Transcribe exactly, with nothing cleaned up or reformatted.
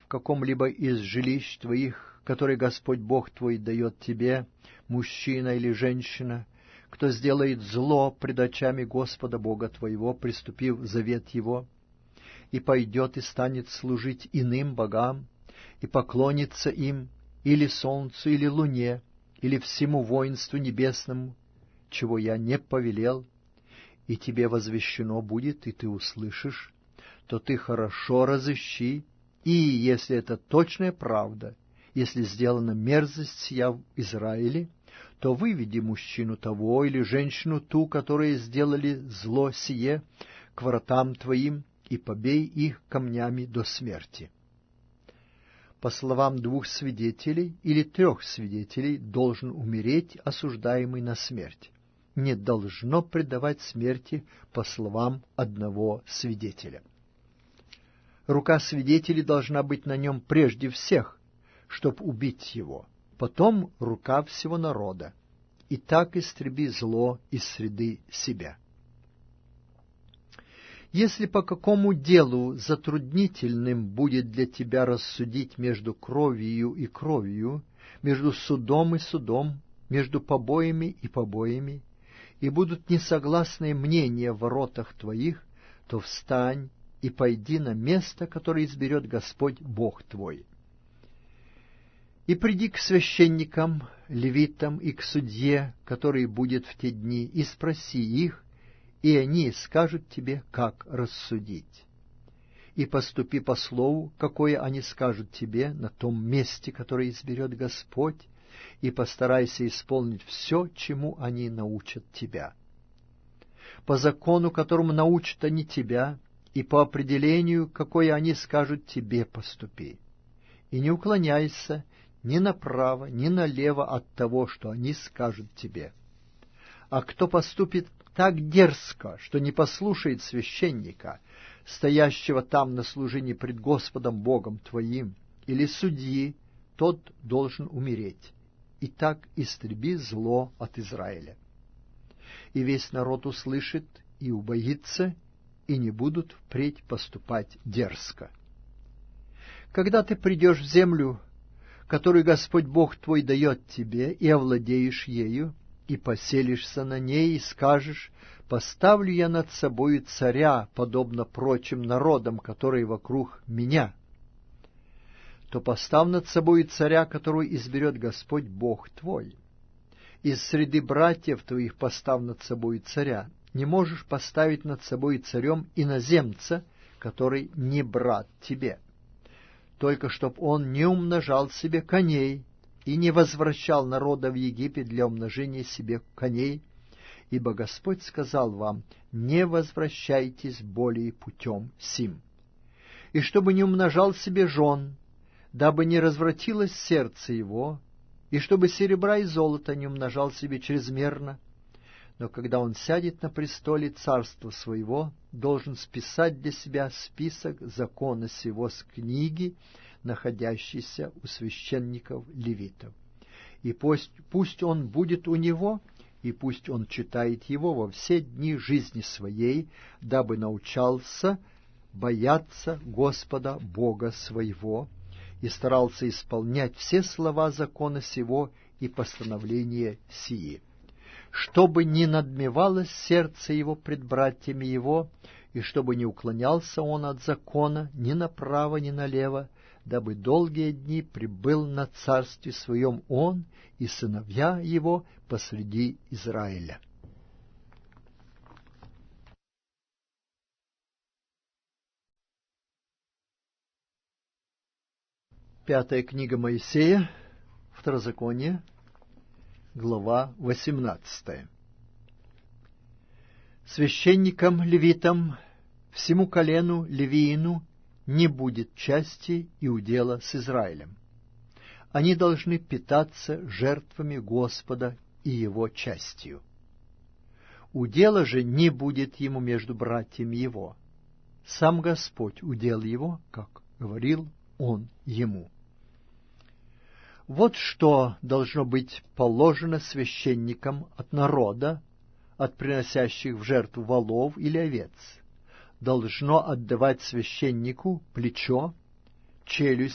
в каком-либо из жилищ твоих, которые Господь Бог твой дает тебе, мужчина или женщина, кто сделает зло пред очами Господа Бога твоего, приступив завет Его, и пойдет и станет служить иным богам, и поклонится им, или солнцу, или луне, или всему воинству небесному, чего я не повелел, и тебе возвещено будет, и ты услышишь, то ты хорошо разыщи, и, если это точная правда, если сделана мерзость сия в Израиле, то выведи мужчину того или женщину ту, которые сделали зло сие, к вратам твоим, и побей их камнями до смерти. По словам двух свидетелей или трех свидетелей должен умереть осуждаемый на смерть. Не должно предавать смерти по словам одного свидетеля. Рука свидетелей должна быть на нем прежде всех, чтоб убить его, потом рука всего народа, и так истреби зло из среды себя. Если по какому делу затруднительным будет для тебя рассудить между кровью и кровью, между судом и судом, между побоями и побоями, и будут несогласные мнения в воротах твоих, то встань и пойди на место, которое изберет Господь Бог твой. И приди к священникам, левитам и к судье, который будет в те дни, и спроси их, и они скажут тебе, как рассудить. И поступи по слову, какое они скажут тебе на том месте, которое изберет Господь, и постарайся исполнить все, чему они научат тебя. По закону, которому научат они тебя, и по определению, какое они скажут тебе, поступи. И не уклоняйся ни направо, ни налево от того, что они скажут тебе. А кто поступит так дерзко, что не послушает священника, стоящего там на служении пред Господом Богом твоим, или судьи, тот должен умереть. И так истреби зло от Израиля. И весь народ услышит и убоится, и не будут впредь поступать дерзко. Когда ты придешь в землю, которую Господь Бог твой дает тебе, и овладеешь ею, и поселишься на ней, и скажешь: «Поставлю я над собою царя, подобно прочим народам, которые вокруг меня», то постав над собою царя, которого изберет Господь Бог твой. Из среды братьев твоих постав над собою царя. Не можешь поставить над собой царем иноземца, который не брат тебе. Только чтоб он не умножал себе коней и не возвращал народа в Египет для умножения себе коней, ибо Господь сказал вам: не возвращайтесь более путем сим. И чтобы не умножал себе жен, дабы не развратилось сердце его, и чтобы серебра и золота не умножал себе чрезмерно. Но когда он сядет на престоле царства своего, должен списать для себя список закона сего с книги, находящейся у священников левитов. И пусть, пусть он будет у него, и пусть он читает его во все дни жизни своей, дабы научался бояться Господа Бога своего, и старался исполнять все слова закона сего и постановления сии, чтобы не надмевалось сердце его пред братьями его, и чтобы не уклонялся он от закона ни направо, ни налево, дабы долгие дни пребыл на царстве своем он и сыновья его посреди Израиля. Пятая книга Моисея, Второзаконие, глава восемнадцатая. Священникам, левитам, всему колену левиину не будет части и удела с Израилем. Они должны питаться жертвами Господа и его частью. Удела же не будет ему между братьями его. Сам Господь удел его, как говорил он ему. Вот что должно быть положено священникам от народа, от приносящих в жертву волов или овец. Должно отдавать священнику плечо, челюсть